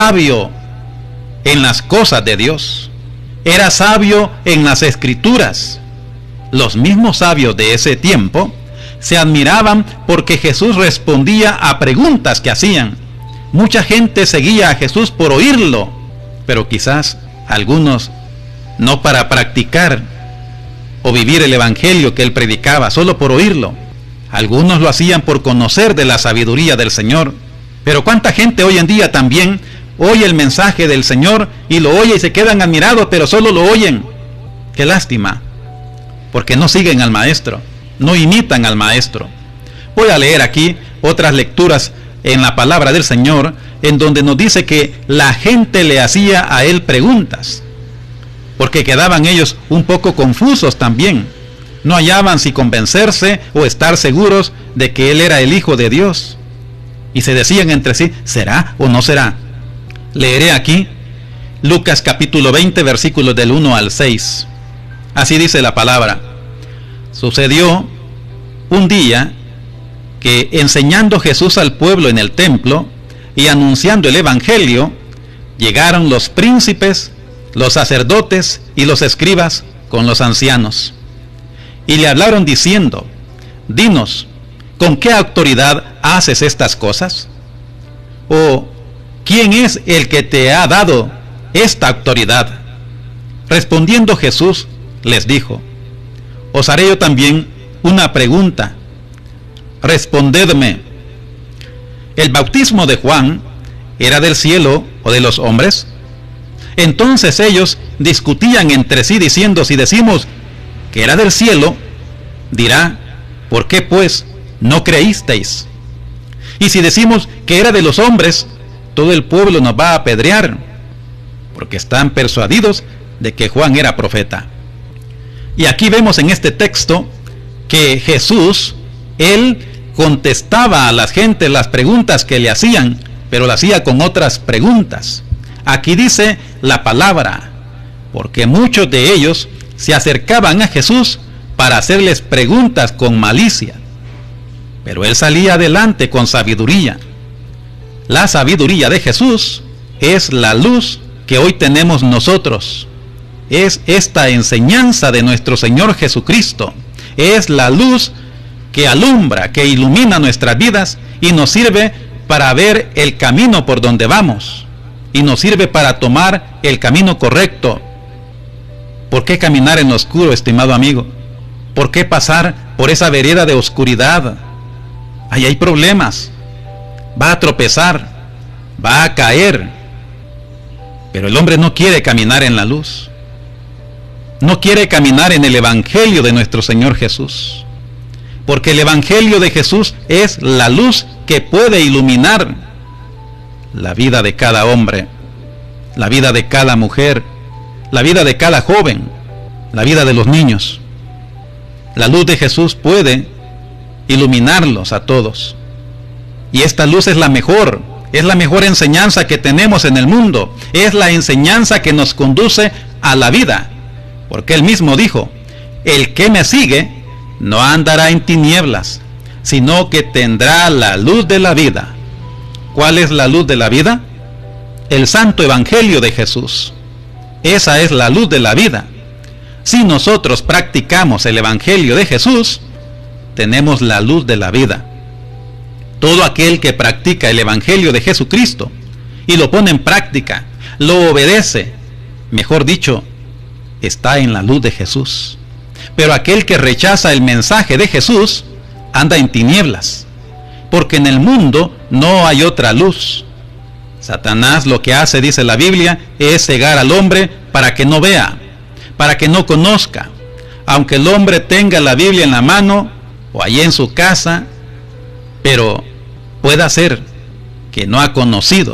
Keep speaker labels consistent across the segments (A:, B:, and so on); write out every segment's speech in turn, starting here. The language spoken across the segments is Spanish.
A: sabio en las cosas de Dios, era sabio en las Escrituras. Los mismos sabios de ese tiempo se admiraban porque Jesús respondía a preguntas que hacían. Mucha gente seguía a Jesús por oírlo, pero quizás algunos no para practicar o vivir el evangelio que él predicaba, solo por oírlo. Algunos lo hacían por conocer de la sabiduría del Señor. Pero cuánta gente hoy en día también oye el mensaje del Señor y lo oye y se quedan admirados, pero solo lo oyen. Qué lástima, porque no siguen al Maestro, no imitan al Maestro. Voy a leer aquí otras lecturas en la palabra del Señor, en donde nos dice que la gente le hacía a él preguntas, porque quedaban ellos un poco confusos también. No hallaban si convencerse o estar seguros de que él era el Hijo de Dios. Y se decían entre sí, ¿será o no será? Leeré aquí Lucas capítulo 20, versículos del 1 al 6. Así dice la palabra. Sucedió un día que, enseñando Jesús al pueblo en el templo y anunciando el evangelio, llegaron los príncipes, los sacerdotes y los escribas con los ancianos, y le hablaron diciendo: dinos, ¿con qué autoridad haces estas cosas? ¿O quién es el que te ha dado esta autoridad? Respondiendo Jesús les dijo: os haré yo también una pregunta. Respondedme. ¿El bautismo de Juan era del cielo o de los hombres? Entonces ellos discutían entre sí diciendo: si decimos que era del cielo, dirá: ¿por qué pues no creísteis? Y si decimos que era de los hombres, todo el pueblo nos va a apedrear, porque están persuadidos de que Juan era profeta. Y aquí vemos en este texto que Jesús, él contestaba a la gente las preguntas que le hacían, pero lo hacía con otras preguntas. Aquí dice la palabra, porque muchos de ellos se acercaban a Jesús para hacerles preguntas con malicia, pero él salía adelante con sabiduría. La sabiduría de Jesús es la luz que hoy tenemos nosotros. Es esta enseñanza de nuestro Señor Jesucristo. Es la luz que alumbra, que ilumina nuestras vidas y nos sirve para ver el camino por donde vamos. Y nos sirve para tomar el camino correcto. ¿Por qué caminar en lo oscuro, estimado amigo? ¿Por qué pasar por esa vereda de oscuridad? Ahí hay problemas. Va a tropezar, va a caer. Pero el hombre no quiere caminar en la luz. No quiere caminar en el evangelio de nuestro Señor Jesús. Porque el evangelio de Jesús es la luz que puede iluminar la vida de cada hombre, la vida de cada mujer, la vida de cada joven, la vida de los niños. La luz de Jesús puede iluminarlos a todos. Y esta luz es la mejor enseñanza que tenemos en el mundo. Es la enseñanza que nos conduce a la vida. Porque él mismo dijo: el que me sigue no andará en tinieblas, sino que tendrá la luz de la vida. ¿Cuál es la luz de la vida? El santo evangelio de Jesús. Esa es la luz de la vida. Si nosotros practicamos el evangelio de Jesús, tenemos la luz de la vida. Todo aquel que practica el evangelio de Jesucristo y lo pone en práctica, lo obedece, mejor dicho, está en la luz de Jesús. Pero aquel que rechaza el mensaje de Jesús anda en tinieblas, porque en el mundo no hay otra luz. Satanás lo que hace, dice la Biblia, es cegar al hombre para que no vea, para que no conozca. Aunque el hombre tenga la Biblia en la mano o allí en su casa, pero puede ser que no ha conocido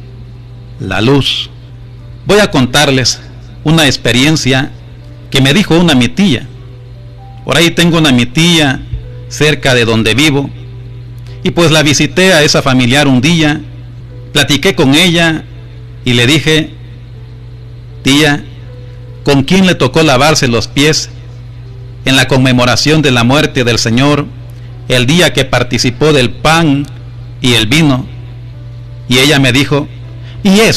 A: la luz. Voy a contarles una experiencia que me dijo una mi tía. Por ahí tengo una mi tía cerca de donde vivo, y pues la visité a esa familiar un día, platiqué con ella y le dije: tía, ¿con quién le tocó lavarse los pies en la conmemoración de la muerte del Señor, el día que participó del pan y el vino? Y ella me dijo: Y